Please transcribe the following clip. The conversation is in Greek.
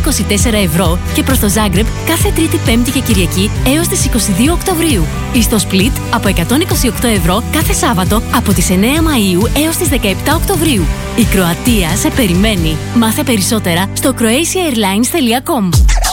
€124 και προς το Ζάγκρεπ κάθε Τρίτη, Πέμπτη και Κυριακή έως τις 22 Οκτωβρίου. Ή στο Split από €128 κάθε Σάββατο από τις 9 Μαΐου έως τις 17 Οκτωβρίου. Η Κροατία σε περιμένει. Μάθε περισσότερα στο croatiaairlines.com.